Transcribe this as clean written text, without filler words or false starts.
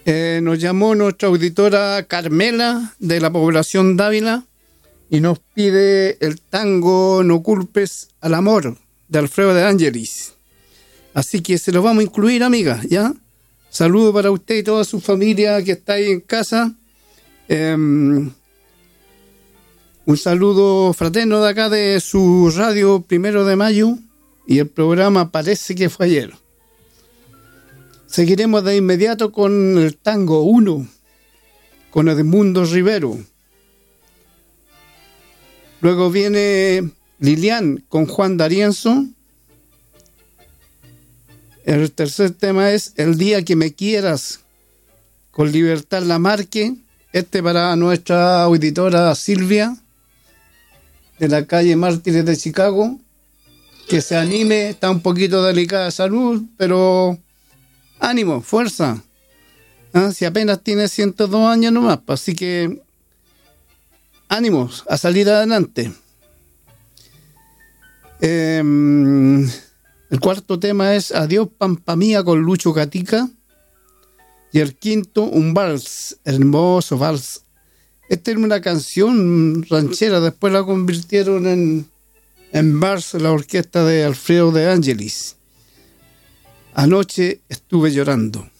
Nos llamó nuestra auditora Carmela de la población Dávila y nos pide el tango No culpes al amor de Alfredo de Ángelis. Así que se lo vamos a incluir, amiga, ¿ya? Saludo para usted y toda su familia que está ahí en casa. Un saludo fraterno de acá de su radio 1 de Mayo y el programa Parece que fue ayer. Seguiremos de inmediato con el tango 1, con Edmundo Rivero. Luego viene Lilian con Juan D'Arienzo. El tercer tema es El día que me quieras, con Libertad Lamarque. Para nuestra auditora Silvia, de la calle Mártires de Chicago. Que se anime, está un poquito delicada de salud, pero ánimo, fuerza. Si apenas tiene 102 años nomás, así que ánimos a salir adelante. El cuarto tema es Adiós Pampa Mía con Lucho Gatica. Y el quinto, un vals, hermoso vals. Esta era una canción ranchera, después la convirtieron en vals la orquesta de Alfredo de Ángelis. Anoche estuve llorando.